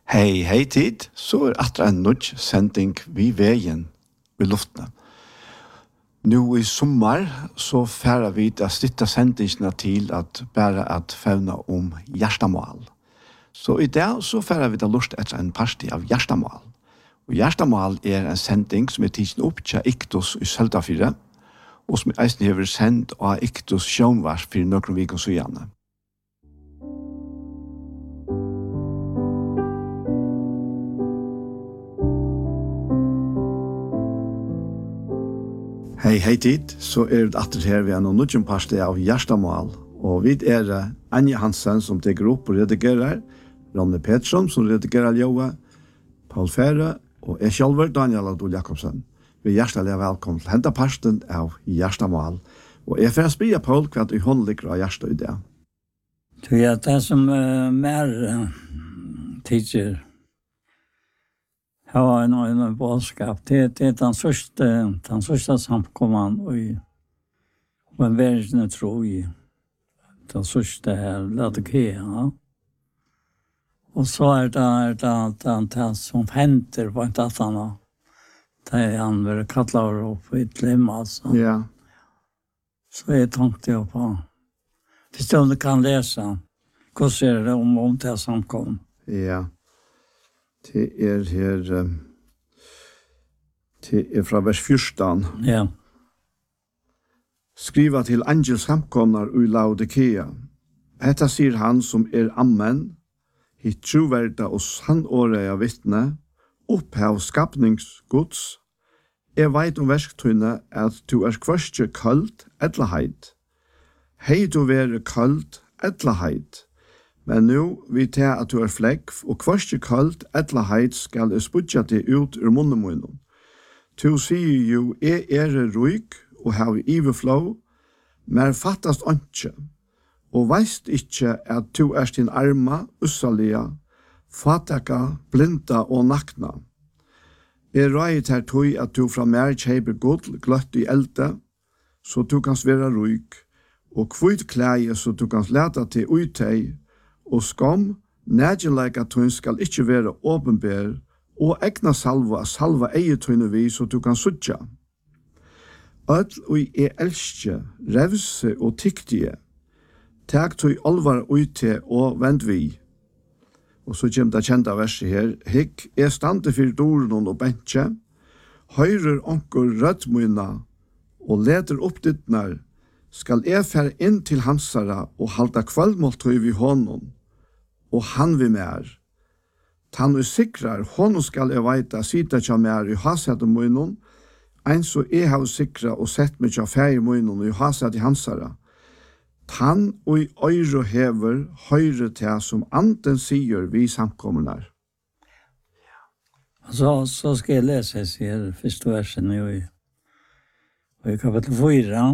Hei tid, så atra en nødt sending vi veien i luftene. Nå i sommar så færer vi å stitta sendingsene til at bare at fevna om hjertemål. Så i dag så færer vi da lust etter en parti av hjertemål. Og hjertemål en sending som tidsen opp til Iktos i Søltafire, og som eisen har sendt av Iktos sjønvars for noen viken så gjerne. Hei tid, så det atter her vi noen nødgjent parste av Gjerstamål, og vi Anja Hansen som teker opp og redigerer, Ronny Pettersson som redigerer Ljøve, Paul Fære, og jeg selv, Daniel Adol Jakobsen. Vi hjertelig velkommen til hente parsten av Gjerstamål, og jeg får spørre Paul hva du håndligger av Gjersta i det. Det som mer tidser har en bådskap. Det den sørste samkomman og en verden tro i den sørste her, Laodikea. Og så det som henter på en tattene. Det han vil kalle opp i et lim, altså. Ja. Så jeg tenkte jo på, hvis du kan lese, hvordan det om det samkomman? Ja. Det her, det fra vers 14. Ja. Skriva til angels samkomnar i Laodikea. Hetta sier han som amen, hitt troverda og sannåreia vittne, opphav skapningsgods. Jeg veit verktøyne at du kvørstje kalt etlaheit. Hei du være kalt etlaheit. Men nu vi tar at du flekk, og kvørstje kalt etlaheit skal spudja det ut ur munnemunnen. Du sier jo, ruik og har iveflå, men fattast ikke, og veist ikke at du din arma, ussalia, fataka, blinda og nakna. Jeg røyet her tog at du fra mer kjeiber god gløtt i elde, så du kan svera ruik, og kvitt klæje så du kan leta til utøy, og skam, nægjenleika tøyn skal ikkje være åpenbær, og egna salva eietøyne vi så du kan sutja. Ødl og elskje, revse og tyktige, tak tøy alvar ute og vend vi. Og så kjem det kjenta verset her, hikk stande fyrir doren og bentje, høyrer onker rødmøyna, og leder opp dittnar, skal fære inn til hansara og halda kvallmåltøy vi hånden, og han vi mer. Tann sikrar, honom skal veita sita tja mer i hasat og munnen, ein så har sikra og sett meg tja fæg i munnen og i hasat i hansara. Tann og i øyre hever høyre til som anden sier vi samkommunar. Så skal jeg lese, sier første versen i kapitel 4,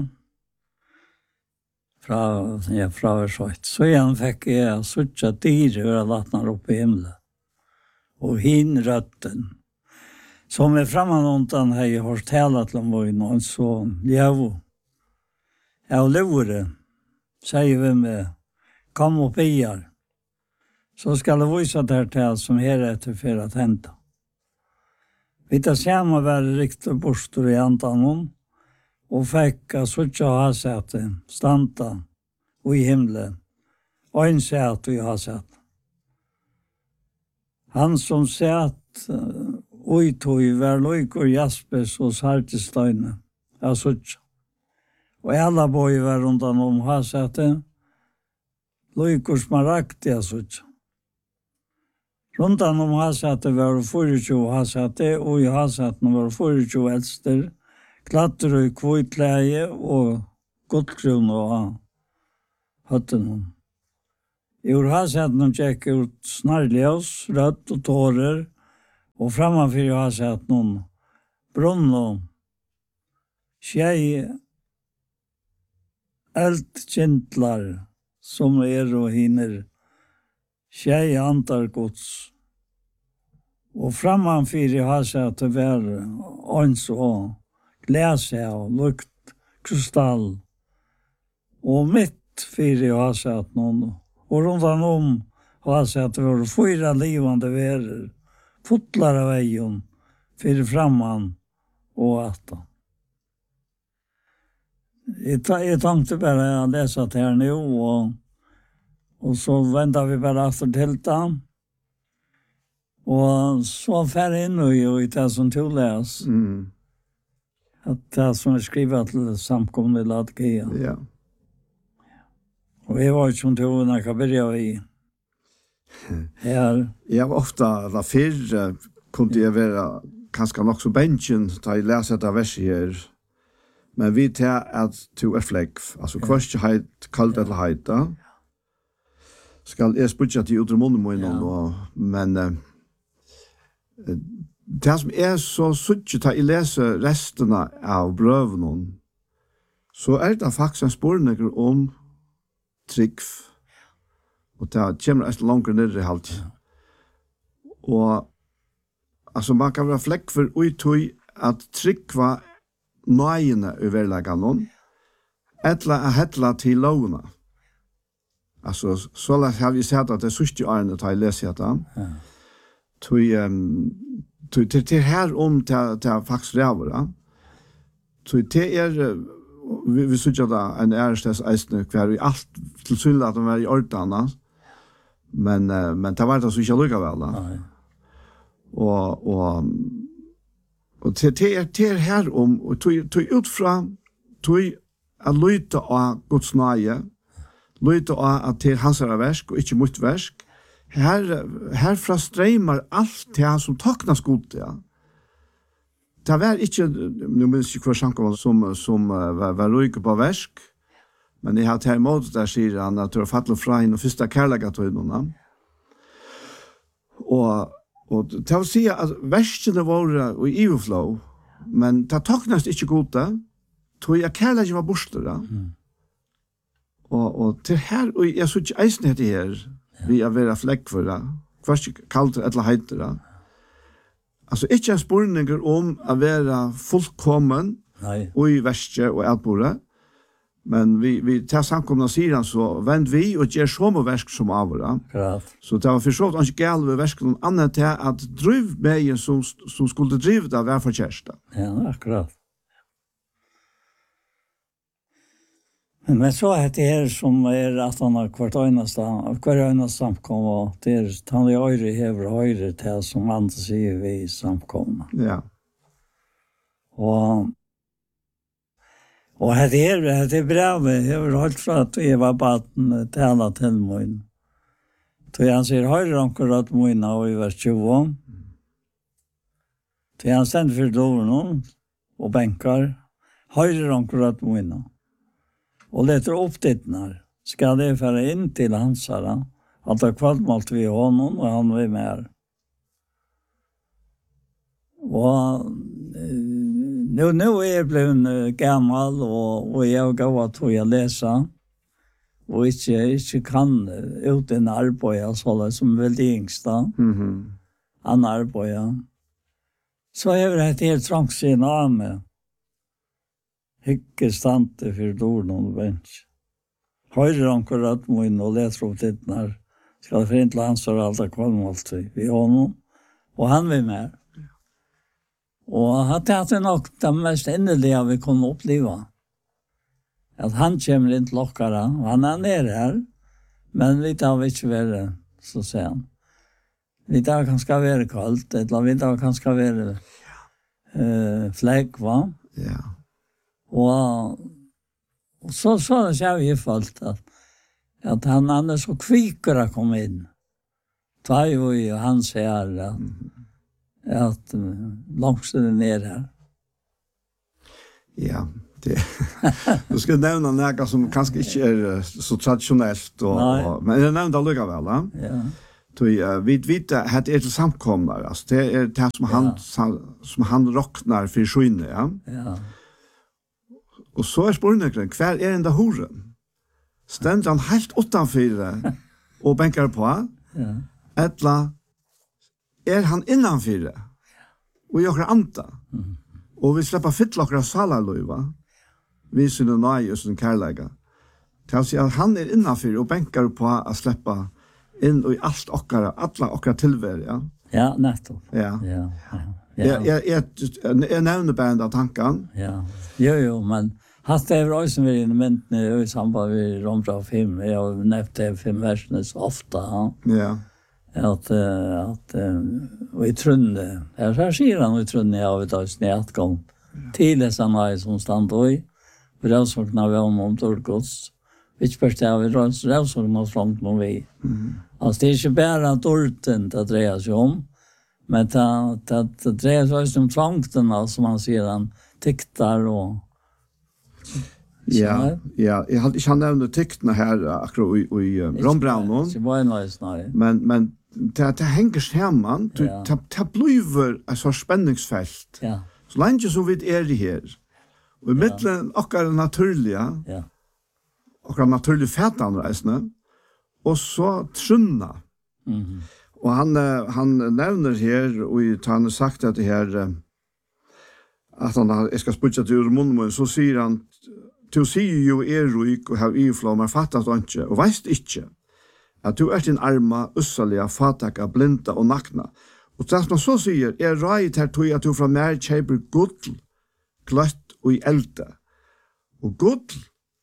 fra vers 8. Så igjen fikk jeg sutja dyre og latnar opp i himmelen. Og hin røtten. Som framanundan har jeg hørt tala til mig og så levo. Jeg levore, sier vi med, kom opp iar. Så skal jeg vise det til som her etter for at henta. Vi tar sammen være riktig bostor i antanon, og fikk at sutja hasete, standa og i himmelen, og en sæt og i hasete. Han som sæt og i tog var løyker jaspes og sartistøyne av sutja. Og alla boi var rundan om hasete, løyker smaragti av sutja. Rundan om hasete var 24 hasete, og i haseten var 24 eldster, klatter og kvitleie og godkron og høtten. I haseten tjekk ut snarljøs, rødt og tårer, og framfor haseten brunn og tjei eldkintlar som og hiner tjei antargods. Og framfor haseten var åns og gläse och lukt kristall och mitt för jag har sett någon och runt om Och alltså att det var 4 livande värer, fotlar av vägen, för framman och att. Jag tänkte bara läsa det här nu och så väntar vi bara efter tältan. Och så fär in i det som tog läs. Att det som skrivet till samkomne Latkea. Ja. Och jag var som tog när jag började i. Här. Jag var ofta där förr kunde jag vara kanske nog så bänken där jag läser det verset här. Men vi tar att to a fläck, alltså kvörstheit, kallt eller heita. Skal jeg spudja til utre munnen men det som så suttje ta I lese resterna av brøvnen, så det faktisk en spørninger om trygg. Og det kommer et langt ned I halt. Og altså man kan være flekk for utøy at trygg var nøyene I verleggen, etla hetla til lovene. Alltså så har vi sett att det sista året har jag läst det. Det här om det faktiskt rävar. Det vi såg att en ärstes eisne kvar vi allt till synligt att de var I ordnarna. Men det var det så inte lika väl. Och det här om och tog utfra att lyta av Guds nåde. Lyta att till hans verk och inte mot verk. Här frustrerar allt det som taknas gott, ja. Det var inte, nu minns jag kvar sanka som var ryke på verk, men jag har tagit emot där säger han att det var fattelig fra henne första kärlegatøynene. Och det vill säga att verkene var I overflow, men det taknas inte gott, tror jag kärleken var borste, Och till här och jag såg eisen det här vi är vara fläck för det. Kvart kallt eller heter det. Alltså inte en spårning om att vara fullkommen och I västje och alpore. Men vi tar samkomna sidan så vänd vi och ger så mycket verk som avra. Så det var försåt inte gäll verk någon annan till att driv med som skulle driva det var för kärsta. Ja, akkurat. Men så det här som att han har kvar öjna samkom och det han I öjre hever höjre till som man säger vi samkomna. Ja. Och det brevet hever hållt för att jag var baden tala till mig. Så han säger höjre omkrat mina och I vers 20. Så han ständer för dörren och bänkar höjre omkrat mina. Och letar upp dittnar, ska det föra in till hans herra, att ha kvallmalt vid honom och han var med. Och nu är jag blivit gammal och jag gav att jag läsa och inte kan ut en arbete så som väl det yngsta. Han arbete. Så är det ett helt trångsin av mig. Hikke stante för dåren och bench. Höjre omkrat min och letar upp det när ska förintla hans och allt kvalmalt vid honom. Och han var med. Och att det är nog det mest innerliga vi kunde uppleva. Att han kommer in till lockare och han är nere här. Men vi tar inte vara så sen. Vi tar kanske vara kallt eller vi tar kanske vara fläck va? Ja. Och så har jag fått att han är så kvickare att komma in. Tar ju han säger att långt ner här. Ja, det. Du ska nämna något som kanske inte är så traditionellt men jag nämnde lugga väl, va? Ja. Vi vet att det är samkomna, alltså det är det som han rocknar för skynne, ja. Ja. Och så är spårnökren, kvar är den där horen? Ständer han helt utanför och bänkar på? Ja. Ettla är han innanför och jag har anta. Och vi släpper fylla och salalöva. Vi syns nöj och sin kärlega. Kan säga att han är innanför och bänkar på att släppa in i allt alla okkara tilvär, ja. Ja, nettopp. Ja. Ja. Jag nämner bara den tanken. Ja. Jo, men hast det är också med i mynden i samband med Rombra 5. Jag har nämnt det 5 verserna så ofta. Ja. Att vi trunde. Här säger han vi trunde jag vet att snätgång till dessa nej som stannar i. För det så när vi om Turkos. Vilket förstår vi då så något långt med vi. Alltså det är inte bara dorten att dreja sig om. Men det drejer sig om tvångten som man ser han tiktar och Ja, jag hade inte nämnt tyckna här akkurat i Rombraunon. Det var nice. Men det hänger samman. Det blir ett sorts spänningsfält. Ja. Så länge som vi är här. Och i mitten akkurat naturliga. Ja. Akkurat naturliga fätanreisene. Och så trunna. Och han nämner här och han har sagt att det här att han ska sputsa till munnen så säger han du sier jo rik og har iflommer fattat og ikke, og veist ikke at du din arma, ussaliga, fataka, blinda og nakna. Og det man så sier, reit her tog at du fra mer kjeiper gull, gløtt og i elde. Og gull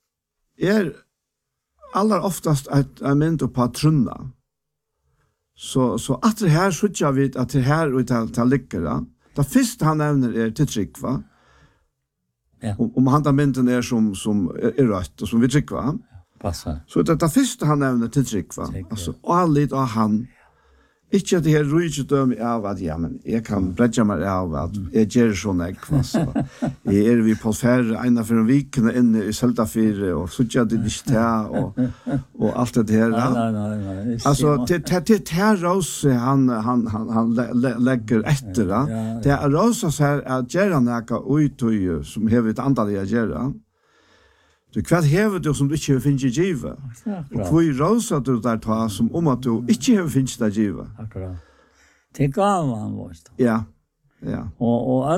aller oftast et mynd på trunna. Så at det her sutja vi at det her og til lykkere. Det første han nevner til trykva. Ja. Om han tar mynden som rött och som vi trycker, va? Passar. Så det första han nämner till tryck, va? Alltså, allt av han. Inte att det här rydgedöm av att, ja, men jag kan bredja mig av att jag gör sån ägg, så. Jag vi på färre, ena för en viken inne i Söltafyr och så gör det inte och allt det här. Nej. Alltså, det här Rose han lägger efter, va? Det är Rose så här att göra näka utöj som har ett antal att göra. Du kvart hever du som du ikke finner giva. Og hvor råser du der ta som om at du ikke finner det giva. Akkurat. Det gav han vårt. Ja. Og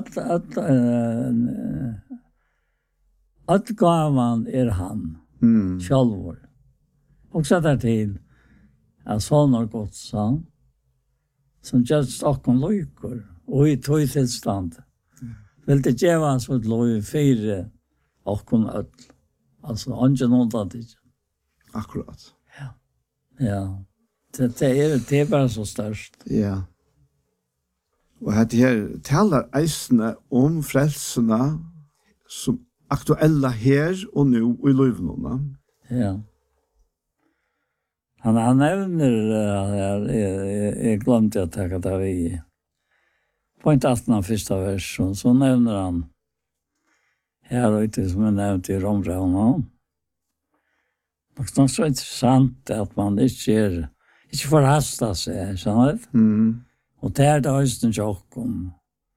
at gav han han. Sjálvor. Og så der til at sånn har gått sånn som just åkken løyker og i tog tilstand. Vil det gjøre han så et løy fire åkken ødel. Alltså ingen något det. Akkurat. Ja. Det är bara så störst. Ja. Och det här talar eisne om frälsarna som aktuella här och nu i livet. Ja. Han nämner jag glömde att ta det vi. Point 18 första versen så nämner han här och det som jag nämnde i Rombraunon. Det är så intressant att man inte förhastar sig, sant? Och det är det hösten tjockom.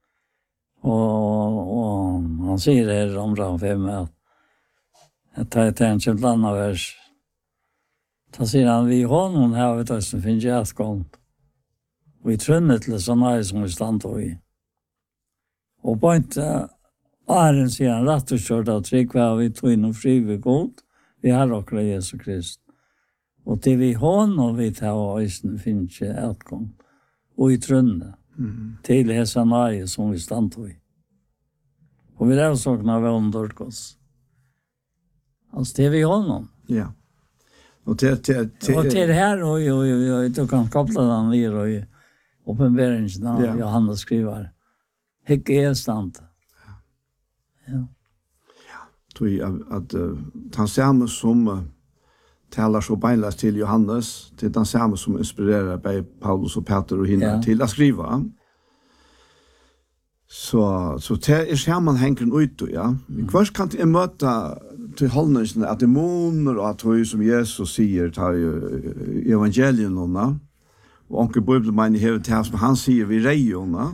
Och han säger det i Rombraunon 5 att det är en kämplanda vers. Då säger han, vi honom här vid hösten finns jag ett gång. Vi trunnet till sådana som vi stannar i. Och på inte Aren sier han rett og kjørt av trygg hva vi tog inn og fri ved god. Vi har akkurat Jesus Krist. Og til vi hånd og vi tar av øyne finnes ikke utgang. Og i trønne. Til hese nøye som vi stand i. Og vi er også når vi underdørk oss. Altså til vi hånd. Ja. Og til her, og du kan koble den lir og i oppenberingen av Johannes skriver. Ikke er stand. Ja. Tog att han samme som talar så beinlas till Johannes, till den samme som inspirerar bei Paulus och Peter och hinna till att skriva. Så det är sammanhängen ut ja. Kvart kan det möta till hållningen att demoner och att som Jesus säger tar ju evangelien och onkel Bibeln meine här till som han säger vi rejorna.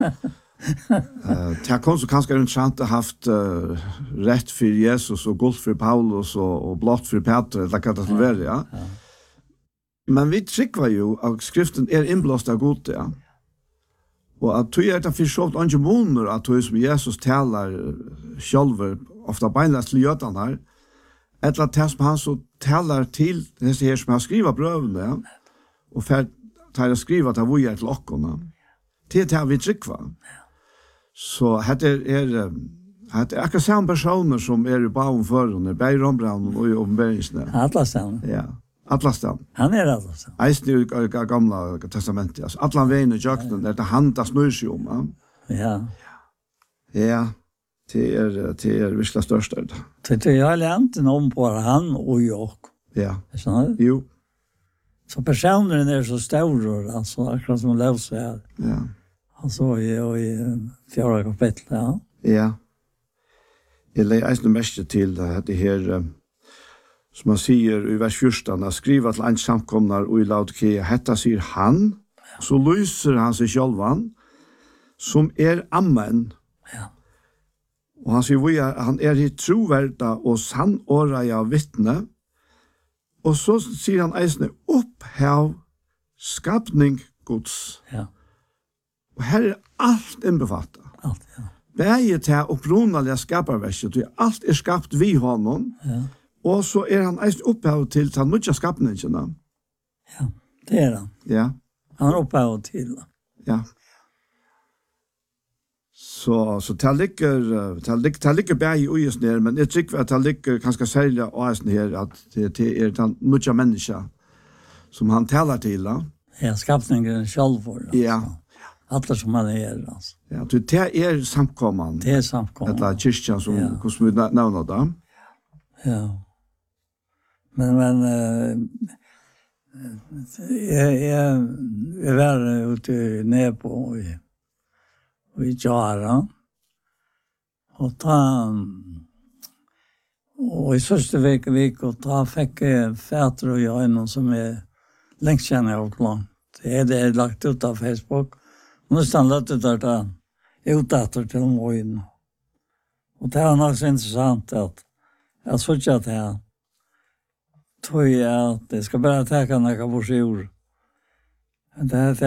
Det kan så kanske intressant att haft rätt för Jesus och guld för Paulus och blått för Peter eller kan det vara ja. Men vi tycker ju att skriften är inblåst av Gud ja. Och att du är det för så att angemoner att du som Jesus talar själv ofta beinast till jötan här. Eller att som han så talar till det här som har skrivit bröven ja. och för att skriva att vi är till ockorna. Det är vi tryckva. Så det är akkurat samma personer som är i bakom förrun, Berg Rombrand och i uppenbarelsen. Atlastan. Ja, Atlastan. Han är Atlastan. Eisen i gamla testamentet. Alltså, Atlan vägen i jöknen, det han det snurr sig om. Ja. Ja, det är virkelig största. Det jag lärt om på han och jag. Ja. Så Jo. så personen är så stor, alltså akkurat som Lövs här. Ja. Alltså i 4 kapitel, ja. Ja. Jag lägger eisen mest till det här, som man säger i vers 14, att skriva till en samkomnar och i Laodikea, hetta säger han, så lyser han sig självan, som är amen. Ja. Och han säger, han är i trovärda och sannåriga vittne. Och så säger han eisen, upphav skapning Guds. Ja. Och här är allt inbefattat. Allt, ja. Bäget här upprunnaliga skaparverket, och allt är skapt vid honom. Ja. Og så er han eisen opphav til ta nødja skapningene. Ja, det är han. Ja. Han är uppe till. Ja. Så det ligger bæg i uges nere, men jeg tykker at det ligger ganske særlig av eisen her, at det er den nødja menneska som han taler til. Ja, skapningen själv för. Ja. Alla som han är alltså. Ja, det er samkomman. Det är samkomman. Eller kyrkjan som, Ja. hvordan vi nevner det. Ja. Men jag var ute i Nebo i Jara. Och i sista vecka och ta fick Fäter och jag någon som är längst känner jag och långt. Det är lagt ut av Facebook. Nästan lagt ut där utåt till morgon. Och det var nog så intressant att jag såg att jag tror jag att det ska bara täcka några broschyrer. Det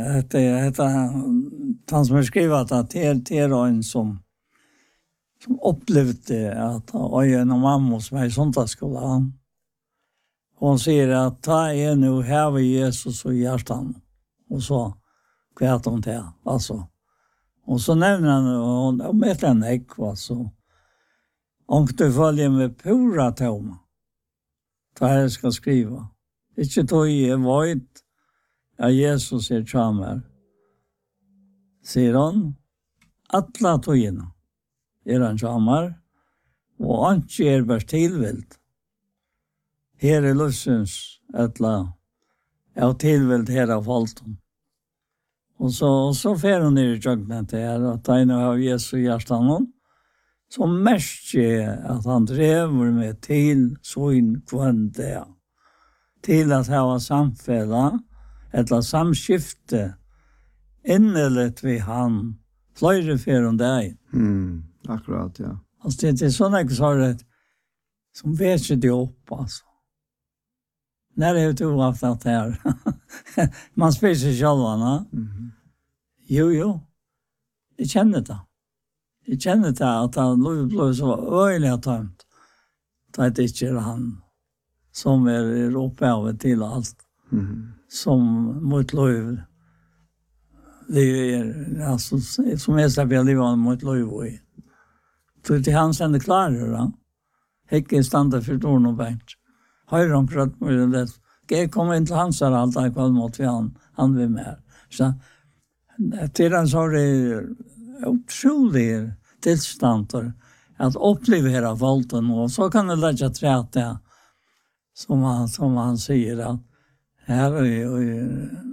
han som har skrivit att det är en som upplevde att en mamma som är i söndagsskolan. Hon säger att ta är nu här vid Jesus och hjärtan. Och så kvät hon det. Alltså. Och så nämner han och med en ägg. Alltså. Om du följer med pura tom. Ta här ska skriva. Inte då i vojt. Ja, Jesus är tjamer. Säger hon. Alla togina. Är han tjamer. Och inte är bara tillvilt. Her er løsens etla av tilvilt her av folten. Og så fer hun ned i jøgnet her, og ta inn av Jesu hjertan, så mest at han drever med til sånn kvante, til at ha samfella, etla samskifte, innelig ved han, flere fer hun deg. Akkurat, ja. Altså, det er sånn jeg sa det, som vet ikke det opp, altså. När är du haft det här? Man spelar sig själva, va? Jo. Jag känner det. Jag känner det att han blev så öjligt tömt. Det är inte han som är uppe av till allt. Som mot lov. Det är alltså som är stabilt livet mot lov. Så det han sen är klar, va? Häcken stannar för torn och bänk. Høyre om krøtt med det. Jeg kom inn til hans her alt jeg kom mot han vil med. Så til han så det utrolig tilstander at oppleve her av volten, og så kan det legge træt det, som han sier, at her i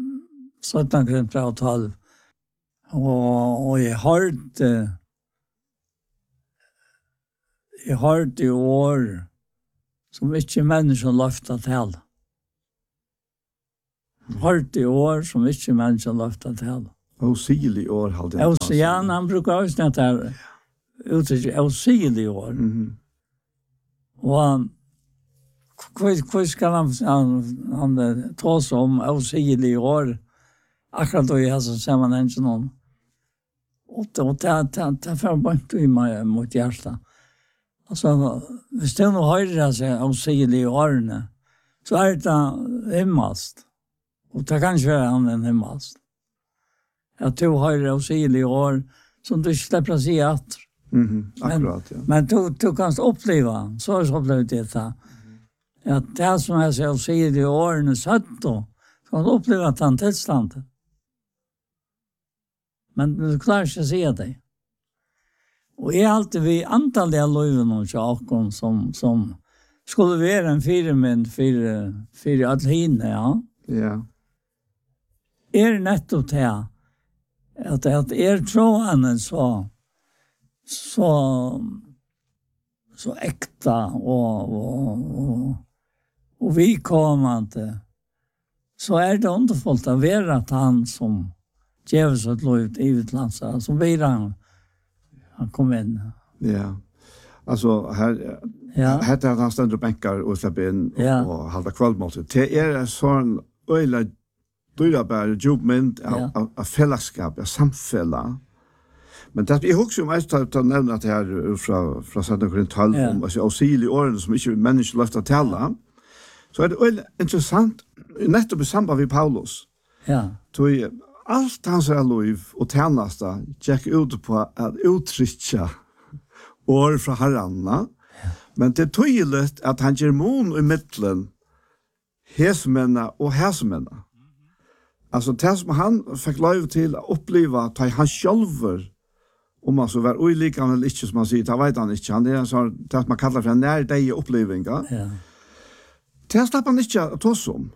17:12, og jeg hørte i år, som ikke mennesker løftet til. Hørt i år som ikke mennesker løftet til. Osigelig år, halde jeg. Ja, han bruker også dette her uttrykk, osigelig år. Og hva skal han ta seg om osigelig år? Akkurat da jeg så ser man ikke noen. Og det får bare i meg mot hjertet. Alltså, hvis det nå høyrer seg av sigelig årene, så det himmast. Och det kan inte vara han en himmels. Jag tog höjre och sili år som du släpper att se att. Akkurat, ja. Men du kan uppleva, så har jag upplevt det. Att det som jag säger och sili åren sött då, så kan du uppleva att han tillståndet. Men du klarar inte att se det. Och är alltid vi antalliga löven och tjockom som skulle vara en firmynd för att hinna, ja. Ja. Är netto det att troende så äkta och vi kommande så är det underfullt att vara att han som ger oss ett lov i utlandet som blir han kom in. Ja. Alltså här heter han ständer upp bänkar och släpper in och halda kvällmåltid. Det är en sån öjla dyrabär djupmynd av fällskap, av samfälla. Men det jag också mest att nämna det här från Sankt 12 om alltså auxili åren som inte människor löfta tala. Så är det öjla intressant nettopp i samband med Paulus. Ja. Så allt hans liv och tjänasta gick ut på att uttrycka år från Herranna. Men det är tydligt att han ger mon i mitten häsmänna och häsmänna. Alltså det som han fick lov till att uppleva att han själver om man så var olika eller inte som man säger, det vet han inte. Han är en sån, det som man kallar för en närdeje upplevelse. Ja. Det slapp han inte att ta som.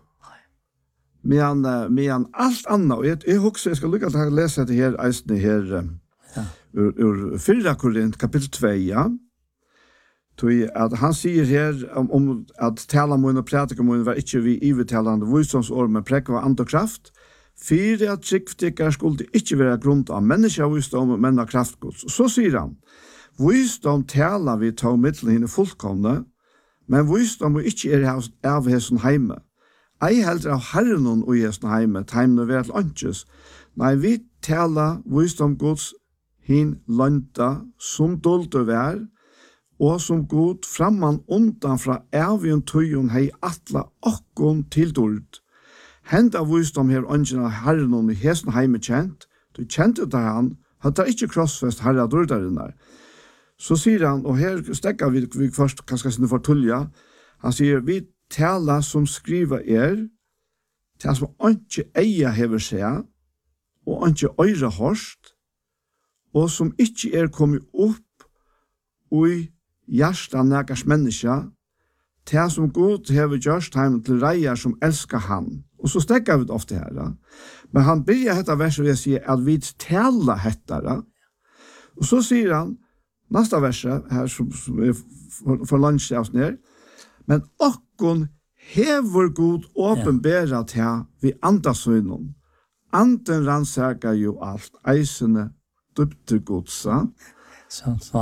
Men allt annat, och jag också, jag ska lycka till att läsa det här, eisen här, ur 4 Korint kapitel 2, ja. Att han säger här om att tala mun och prædika mun var inte vi ivetalande visdomsord, men prekva andokraft, för att tryggftickar skulle inte vara grund av människavisdom, men av kraftgods. Så säger han, visdom talar vi ta mittel henne fullkomne, men visdom og ikke av hessen heime. Ei heller av herren og hessen heime, heimene ved til antes. Nei, vi taler visdom gods hin landa som dolde vær, og som god framman undan fra evig tøyen hei atla okkon til dord. Henda visdom her ånden av herren og hessen heime kjent, du kjente der han, hadde ikke krossfest herre dordarinnar. Så sier han, og her stekker vi først kanskje sinne fortulja, han sier, vi taler som skriver til som ikke eia hever seg, og ikke øyre hørst, og som ikke kommet opp i hjertet nægers menneske, til som god hever gjørst heim til reier som elsker han. Og så stekker vi det ofte her. Da. Men han begynner dette verset ved å si at vi taler dette. Da. Og så sier han, nästa verset här som är för lunchavsnitt. Men okkon hever god åpenbæra til vi andasøgnon. Anden rannsakar jo alt, eisene dybter godsa. Så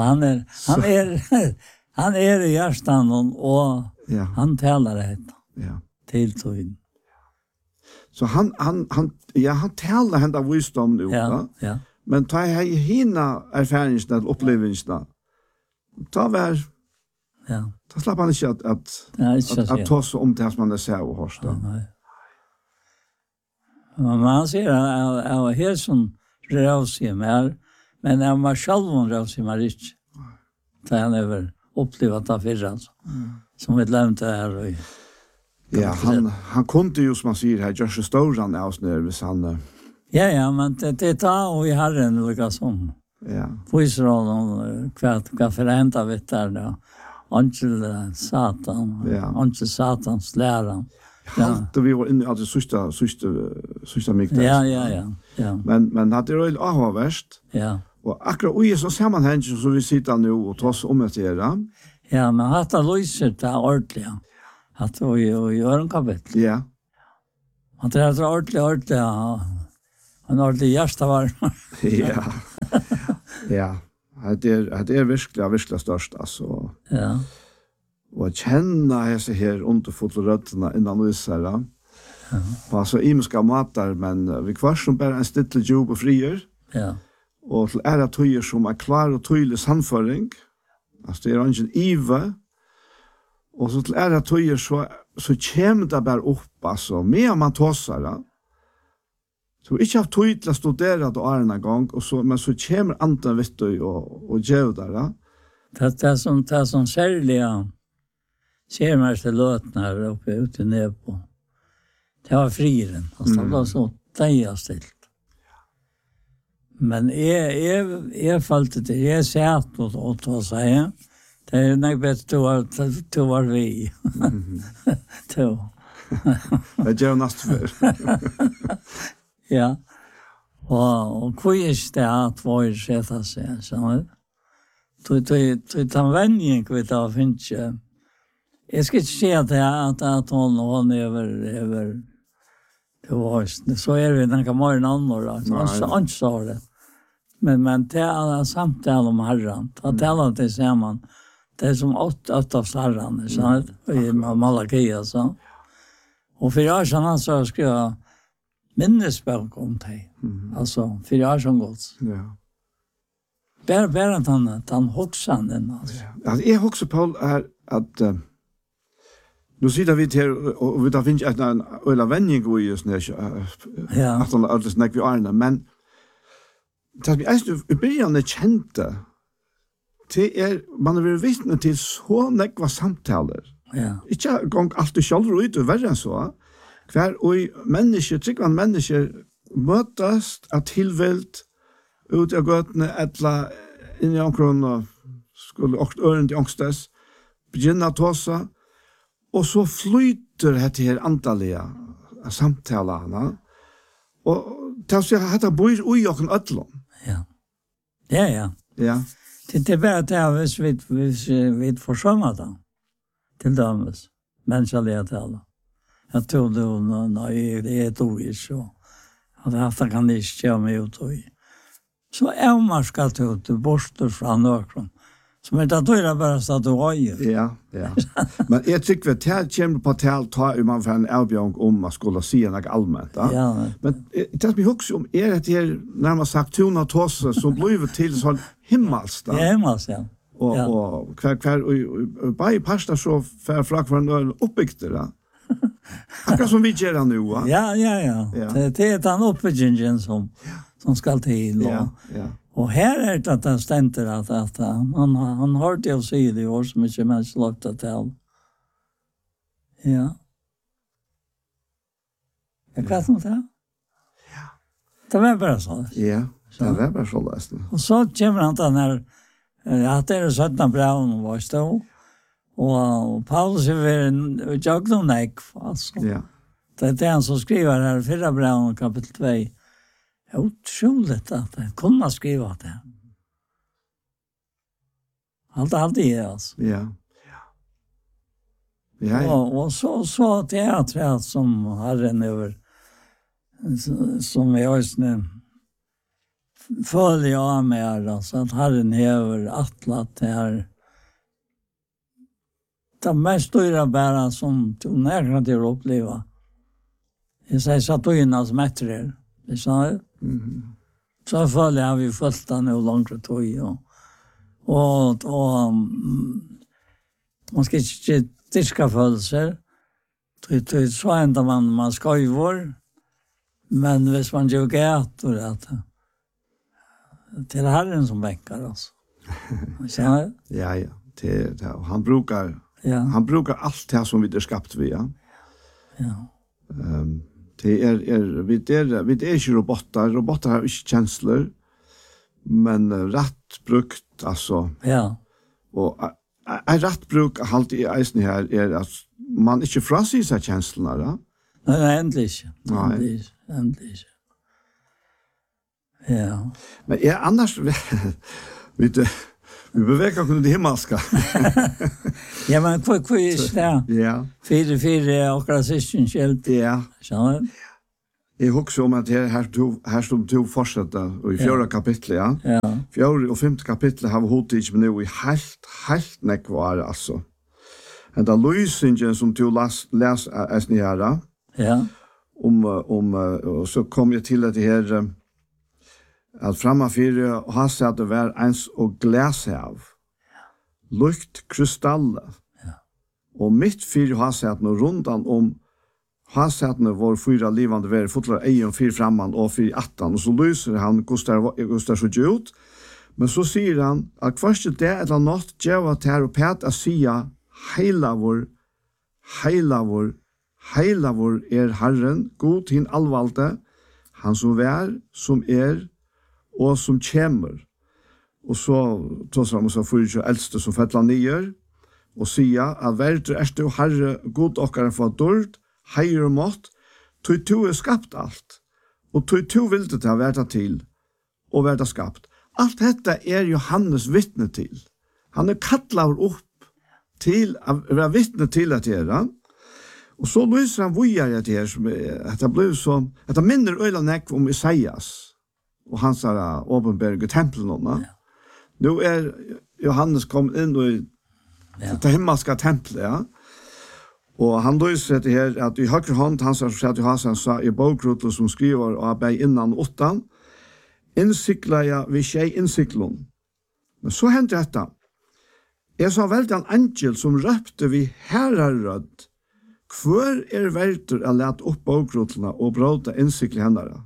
han är i hjärtan och han talar det till tøyen. Så han talar hända visdom nu. Ja. Men ta jeg hina erfaringsene eller opplevelsene, ta slapp han ikke at ta så om det som han ser og hørst. Men han sier at jeg var helt sånn røvsig mer, men jeg var selv røvsig mer ikke. Da han har opplevd det fyrre, som vi levde her. Ja, han kunde ju som man säger här, Joshua Storan av oss när hvis han... Ja, men det tar och i Herren lika som. Ja. Viser honom vad förhända vet där då. Ankel Satan. Ja. Ankel Satans lära. Ja, då vi var inne alltså sista mycket. Ja. Men hade det är värst. Ja. Och akkurat och så sammanhang så vi sitter nu och tar om det här. Ja, men hata löser det ordentligt. Att vi gör en kapitel. Ja. Att det är ordentligt. Han har det hjärsta varm. Ja. Ja. Det är virkelig störst alltså. Ja. Och känna dessa här underfulla rötterna innan vi ser det. Ja. Alltså imiska matar, men vi kvar som bara en stilla jobb och frier. Ja. Och till ära tøyer som klar och tydlig samføring. Alltså det ingen ive. Och så till ära tøyer så kommer det bara upp alltså mer man tåsar det. Så ikke har tøy til å studere det årene gang, men så kommer andre vet du og gjør det da. Det är som särliga ser man till låten här uppe ute nere på. Det var friren. Alltså det var så deja stilt. Men jag fallt det. Jag satt och ta sig. Det är nog bättre du var vi. Det gör nästan för. Ja. Och kvish det att var sätta sig så. Du tar vänjen vet av finns. Jag ska inte säga att hon över det var så är det några morgon andra så sa det. Men det är samtal om Herren. Att tala det ser man. Det är som åtta av Herren så i Malakia så. Och för jag sedan så ska jag minnesbok om det. Alltså för jag som gods. Ja. Bara att han hoxanden alltså. Alltså jag också Paul är att nu sitter vi här och vi finns en öla vänning och just när ja. Att alla snack vi Arne men det vi är början kände till man vill vittna till så näkva samtaler. Ja. Inte gång allt själv ut och värre så. Kvar och människor tryggvan människor mötas att tillvält ut av gatan ettla in i omkron och skulle också ören till angstes begynna att tåsa och så flyter det här antaliga samtalarna och det så att det bor i och ödlom. Ja. Ja. Ja. Det är bara det vi försumma då. Till dömes. Mänskliga tala. Jag tror det det är då så. Att det kan inte köra mig ut och så är man ska ta ut borster från ökron. Som är det då bara så att du har ju. Ja. Men jag tycker att det kommer på tal ta man för en erbjudning om att skulle se något allmänt. Ja. Men det vi också om är det här närmast sagt tona tosse som blir till så himmels då. Ja, himmels ja. Och kvar och by pasta så för fråga för en uppbyggte då. Akkurat som vi gör nu va? Ja. Det är den uppbyggingen som ska till. Ja. Och här är det att han ständer att han har det att säga det år som inte människa lagt att till. Ja. Jag kan inte det. Ja. Det var bara så. Ja, det var bara så läst. Och så kommer han den här att det är 17 braun var stå. Och Paulus är jag nog nej alltså. Ja. Det är han som skriver här förra braun kapitel 2. Otroligt att det kunna skriva det. Allt det alltså. Ja. Och så teatret som Herren över som jag just nu följer av med alltså att Herren över atlat det här det mest stora bära som du nära till att uppleva. Jag säger så att du innan som äter er. Det sa jag. Så följer jag vi följt den och långt tog och man ska inte diska följelser. Så ändå man skojvor. Men hvis man gör gator att till Herren som bänkar oss. Så Ja. Det han brukar allt det som vi är skapt via. Ja. Det är vi är inte robotar har inte känslor men rätt brukt alltså. Ja. Och rätt bruk halt i eisen här är att man inte frasar sig känslorna då. Nej, ändligt. Ja. Men annars vi beväger oss till himmelska. Ja, men vad är det? Ja. Fyra och rasistisk Ja. Så. Jag husker om att här stod du fortsätta och i fjärde kapitlet, ja. Ja. Fjärde och femte kapitlet har vi hållit med nu i helt nekvar, alltså. En där lösningen som du läs är nära. Ja. Och så kom jag till att det här att framför och har sett det var ens och glas av. Lukt kristall. Ja. Og mitt fyra hasetene rundan om hasetene var 4 livande vær, fotlar egen 4 framman og 4 attan, og så lyser han Gustav så ut. Men så sier han at først det eller nått djeva ter og pet a sia heilavor Herren, god hin allvalde, han som vær, som og som kjemur. Og så tås han så fyrir eldste som fettla nyer, og sia at verdur du Herre, god okkar for dård, heier og mått, tog to skapt alt, og tog vilde til å være til, og være skapt. Alt dette Johannes vittne til. Han kattlet opp til å være vittne til at og så lyser han vujar at det minner øyla nekv om Isaias, og hans åpenbering i tempelen. Nå Johannes kom inn i det himmelska tempelet, ja. Og han lyser etter her at i høyre hånd, han sa i bokrutet som skriver og arbeid innan 8, innsikla jeg vi tjei innsiklun. Men så hendte dette. Jeg sa veldig en angel som røpte vi herrarødd. Hvor velter å lete opp bokrutlene og bråte innsikle hendene?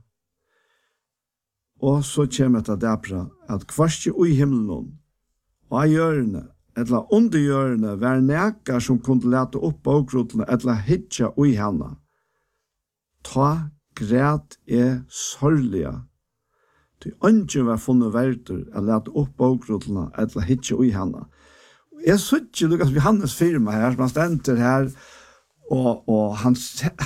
Og så kommer det derfra at kvarst i himmelen og av hjørne eller under hjørne var nekar som kunne lete opp bokrutlene eller hitja i henne. Ta græt sorglige. Til ønsken var funnet verter å lete opp bokrutlene eller hitja i henne. Jeg synes ikke Lukas Johannes firma her, som han stender her, og han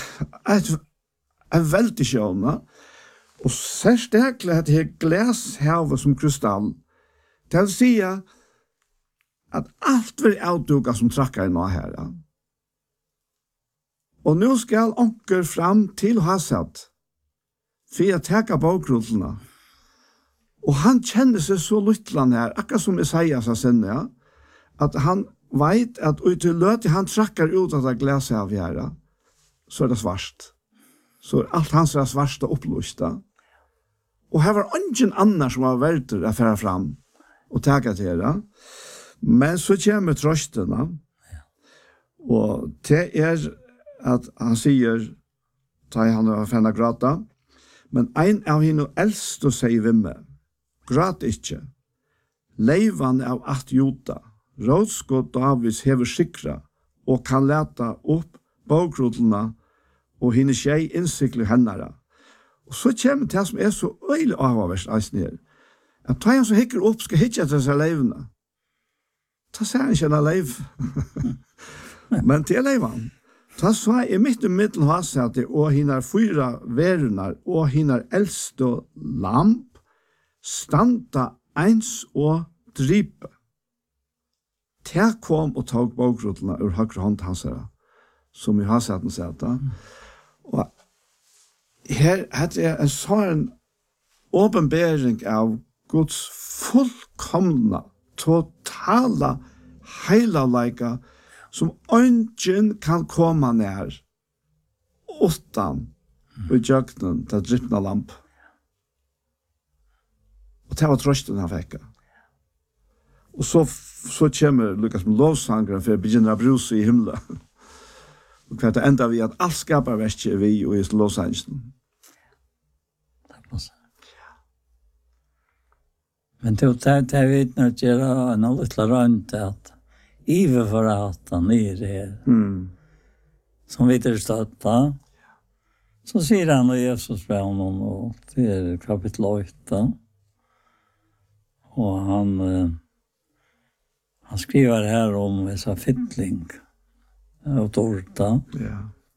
veldig sjående, og særlig at det glashave som krystall, til å si at alt vil avduka som trakker i nå her. Ja. Og nå skal onker fram til Haset, for å teka bokrutlene. Og han kjenner seg så lyttland her, akkurat som Isaias har sinne, ja, at han vet at ut til løte han trakker ut av det glaset av her, så det svart. Så alt hans svart og opplyst. Og her var ingen annen som var verdt å fære fram og teka til det. Men så kommer trøstene, og det at han sier, da han var ferdig gråta, men en av henne eldste sier vi med, gråt ikke, leivan av 8 juta, rådskott Davids hever sikra, og kan leta opp bokrutlene, og henne tjei innsikler hennere. Og så kommer det som så øyelig avhåverst eisen her, at da han så hikker opp, skal hikke etter seg leivene. Da ser han ikke en leiv. Men til leivan. Da så midt i middelen Haset, og henne 4 verunar, og henne eldste lamp, standa eins og drype. Til kom og tog bokrutlene ur høyre hånd hans her, som i Haseten sett. Og her hadde jeg en åpenbering av Guds fullkomna, totala heilalega, som ønsken kan komme nær, utan og jøgnen til dryppende lamp. Og det var trøsten han fikk. Og så kommer Lukas med lovsangeren for å begynne å bruse i himmelen. Og hva det enda vi at alt skaper verste vi og i lovsangeren. Det passer. Men det vet når det gjør en litt rønt at Ive for at han her, som vi støtta, så sier han og Jesus ved honom, og det kapitel 8, og han skriver her om vissa fittling og torta. Ja.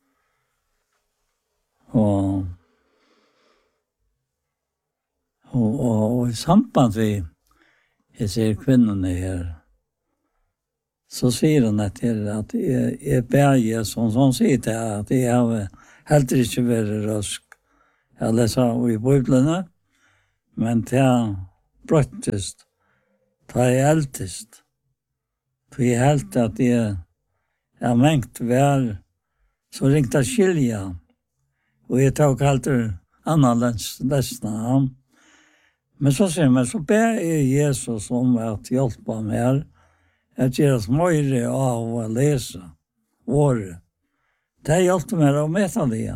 Og i samband vi jeg ser kvinnerne her, så sier han at jeg ber Jesus, som sier til at jeg har heller ikke vært røsk. Jeg leser i Bibelene, men det er brøttest, det er eldtest. For jeg helt at jeg mengt vel, så ringte jeg skilja, og jeg tok alltid annerledes lesna. Men så sier man, så ber jeg Jesus om at hjelpe meg her, at gjøre smøyre av å lese. året. Det hjelpte meg å møte det.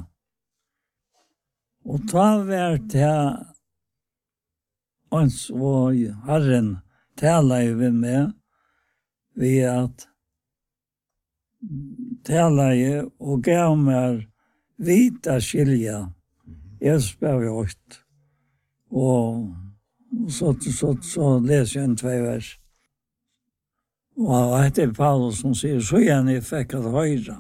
Og ta var til oss og Herren taler vi med ved at taler og gav meg vita skilja. Jeg spør jo høyt. Og så leser jeg en 2 vers. Og det Paulus som sier, så gjerne jeg fikk at høyre.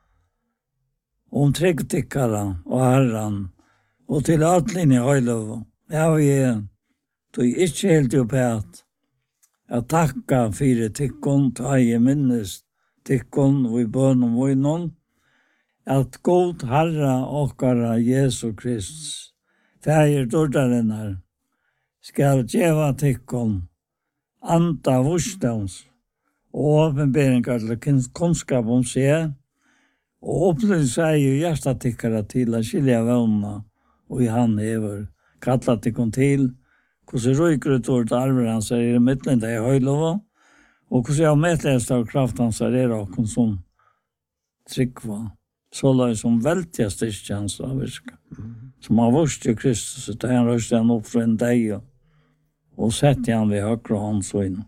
Om tryggtikkere og herren, og til atlinje høylov. Ja, vi tog ikke helt opp at jeg takker for tikkene, ta i minnes tikkene, og i bøn og vøynen, at god herre okkara Jesu Kristus, feir dårdaren her, skal djeva tikkene, anta vorstens, og åpenberingar til kunnskap om seg, og opplevelse seg jo hjertatikkere til å skilja vevna, og i han hever kallat tikkene til, hvordan røyker ut vårt arver hans i midtlende i høylova, og hvordan jeg medlest av kraft hans er åkken som tryggva, så la jeg som veltige styrkjans av virka, som har vurst i Kristus, da han røste han opp fra en deg, og sette han ved høyre hans øyne.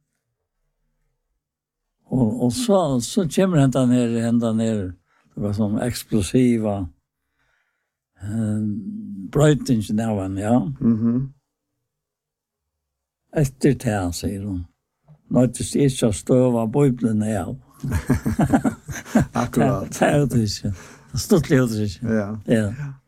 Og så kommer henda ner, det var sånn eksplosiva brøytingen av han, ja. Etter det, sier hun. Nøytest ikke å støve Bibelen av. Akkurat. Det er det ikke. Det stod det ikke. Ja.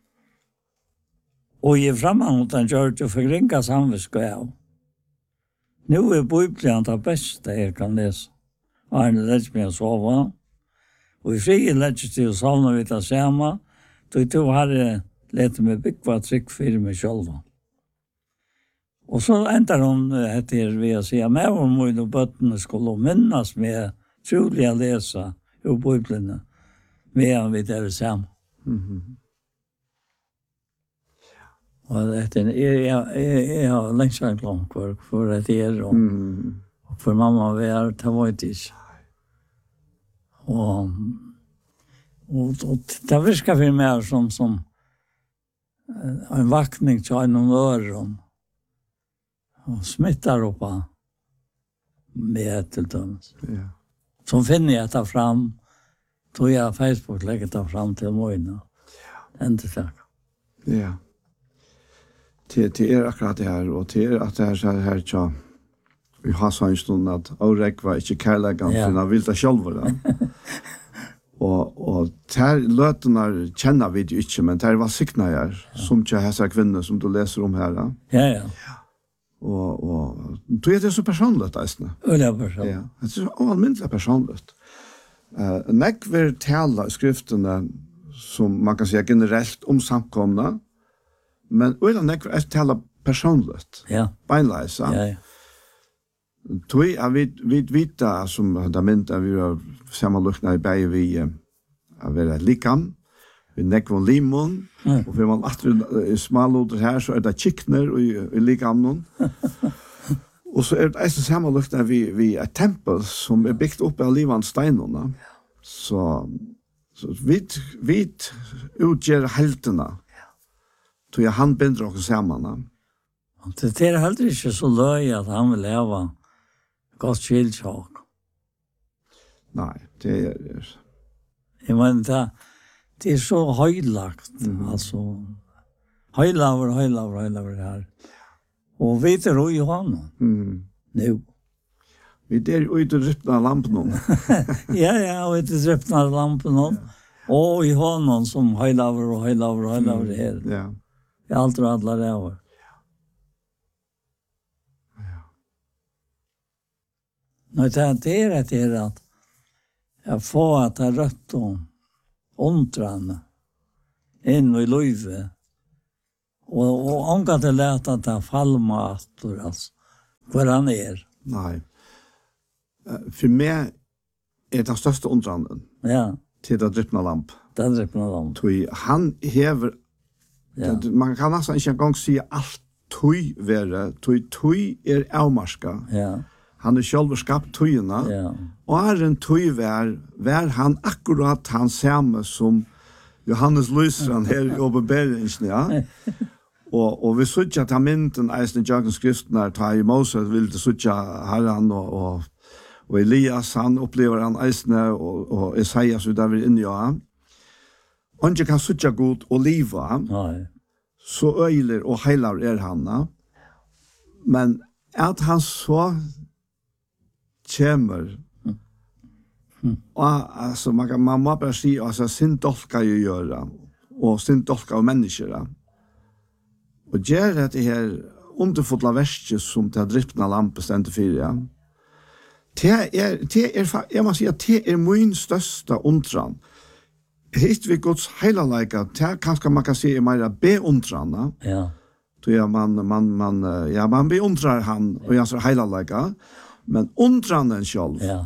Og i fremman mot han gjør det for ringa samviske av. Nå er Bibelen det beste jeg kan lese. Arne legger meg å sove. Og i frie legger til å sovne vidt av samme. Så har jeg lett meg bygge trykk for meg selv. Og så ender hun etter ved å si at med og mine bøttene skulle minnes med trolig å lese i Bibelen med han vidt av samme. Og jeg har lengst vært langt for at jeg og for mamma vi det var ikke. Og det virker for meg som en vakning til en øren og smittar oppa med til dømes. Så finner jeg det fram, tog jeg Facebook legger det fram til morgenen. Enda takk. Ja. Til akkurat det her, og til at det her tja, vi har sånn stund at Aurek var ikke kærleggen for han vil det selv. Og ter løtene kjenner vi jo ikke, men ter var sikna her, som ikke hessa kvinner som du leser om her. Ja. Og du er det så personligt, eisne. Øyla personligt. Ja, det er så almindelig personligt. Nek vil tala i skriftene som man kan si generelt om samkomna, men øyla nek vil tala personligt. Ja. Beinleis, Ja. Tui er vi vita som da mynda vi var samanlukna i bæg vi er vera likam, vi nekvon limon, og vi man atre smalloder her, så er det kikner i likamnon. Og så er det eisen samanlukna vi er tempel som er byggt opp av livans steinona. Så vi utgjer heltena. Tui han binder okkur saman. Det er heller ikke så løy at han vil leva godt skiltjåk. Nei, det er det. Jeg mener, det er så høylagt, altså. Høylaver her. Og vi er i hånden. Nå. Vi er ute og rypner lampen. Ja, og ute og rypner lampen. Og i hånden som høylaver her. Ja. Jeg er alt og alle ræver. Nå, det er at jeg får at jeg rødt og omtrene inn i livet. Og omgå til lete at jeg faller mat, altså, hvor han er. Nei. For meg er det største omtrene til det dryppende lamp. Det dryppende lamp. Han hever, man kan nesten ikke engang si alt tøy være, tøy er avmarska. Ja. Han själv skapt tøyene. Ja. Og en tøy var han akkurat han samme som Johannes Lysstrand her i åpenberingen, ja. Og vi sutja ta mynden eisen i jagen skriften her, ta i Moses vil det sutja herran og Elias, han opplever han eisen og Isaias ut der vi inni ja. Og ikke kan sutja god og liva, så øyler og heilar han. Men at han så kommer, og altså, man må bare si, altså, sin dolka jo gjøre, og sin dolka og mennesker, og gjør det her underfotla verset som det har drippna lampe stendt for, ja. Jeg må si at det min største undran. Hitt vi Guds heilalega, det kanskje man kan si mer beundran, ja. Ja, man beundrar han og hans heilalega, men undranden selv, ja.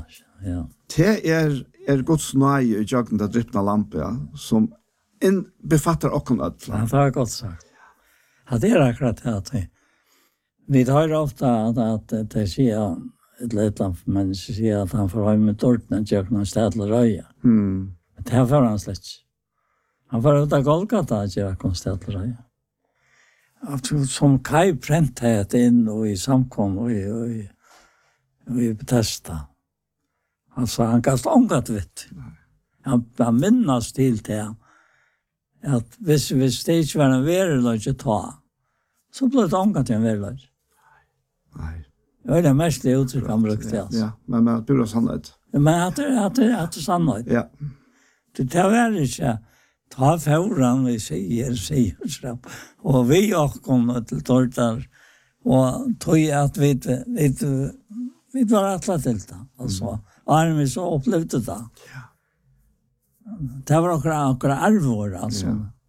Det Guds nøye i jøkken det drippna lampe, ja, som befattar okkur. Ja, det har godt sagt. Ja, det akkurat det. Vi har ofta at det sier, et letland menneske sier at han får ha med dorten i jøkken og stedler røya. Men det får han slett. Han får ut av Golgata i jøkken og stedler røya. Som Kai brent het inn og i samkom og i Bethesda. Altså, han kast ångat vitt. Han minnas til det. At hvis det ikke var en vereløg å ta, så ble det ångat til en vereløg. Nei. Det var det mest uttrykk han brukte. Altså. Ja, men det blir sannhet. Men at det er sannhet. Ja. Det var ikke ta foran vi sier. Og vi kom til tortar, og tog at vi var atla til det. Altså, vi så opplevde det. Ja. Det var akkurat arvår, altså.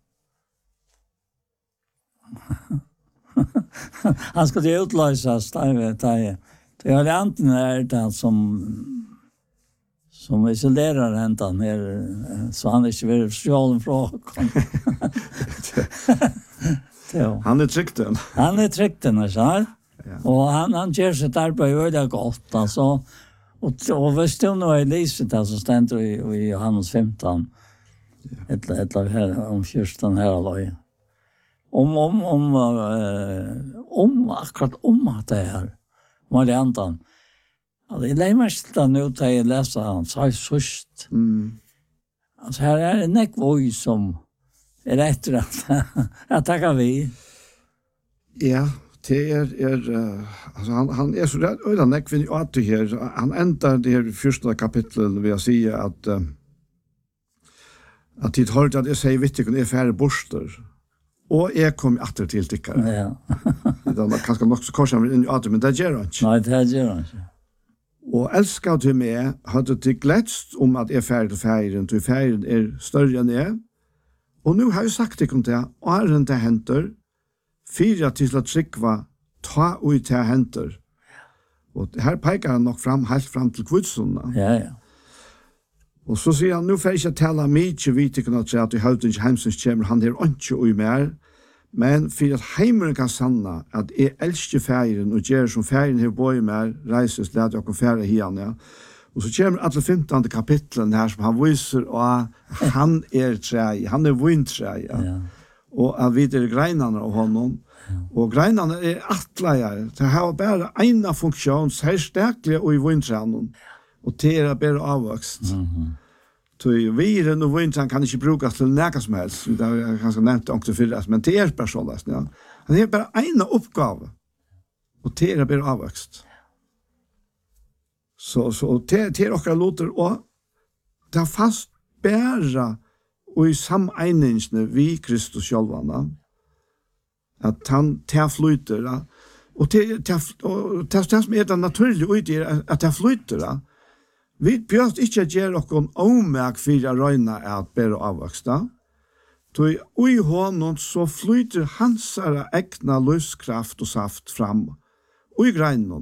Ja. Han skulle utløses, det var det antingen det som isolerar hentan her, så han ikke vil sjålen fra Han trykten. Han trykten, ikke sant? Ja. Og han gjør sitt arbeid veldig godt, altså. Og hvis det nå lyset, så stender i Johannes 15, etter her, om kyrsten her og løy. Akkurat at det her, var det andan. Jeg leier meg til det nå til jeg leser han, så er først. Altså her en nekvøy som etter at takker vi. Ja, det altså han så redd, og nekvøy at det her, han ender det her første kapitlet ved å si at de hørte at jeg sier vittikken færre borster, og jeg kom atter til tikkere. Ja. Det var kanskje nok så korset han inn i atter, men det gjør han ikke. Nei, det gjør han ikke. Og elsket til meg, hadde til gledst om at jeg ferdig til feiren, til feiren større enn jeg. Og nå har jeg sagt til det, og det henter, 4 til å trykva, ta ut til henter. Og her peker han nok helt fram til kvudsundene. Ja. Og så sier han, nå får jeg ikke tale mye vitikene til at i høyden ikke heimsens kommer, han er ikke ui mer, men for at heimeren kan sanna at jeg elsker feiren og gjør som feiren her boi mer, reises, leder jeg å fære hian, ja. Og så kommer alle 15. kapitlen her som han viser, og han trei, han vindtrei, ja. Og at vi greinene av honom, og greinene atleier, det har bare ena funksjon, særsteklig og i vindtreinen, og det bare avvokst. Så viren og vinteren kan ikke brukes til næga som helst. Det har jeg kanskje nevnt også fyrres, men det bare sånn. Ja. Det bare ene oppgave, og det bare avvokst. Så det akkurat låter, og det fast bare og i samegningsene vi Kristus sjølvene, at han flyter, og det som det naturlige ut i, at det flyter, vi bjørst ikke gjøre noen ommerk for å røyne at bedre avvoksta. Og i hånden så flyter hansere egna løskraft og saft fram. Og i greinen,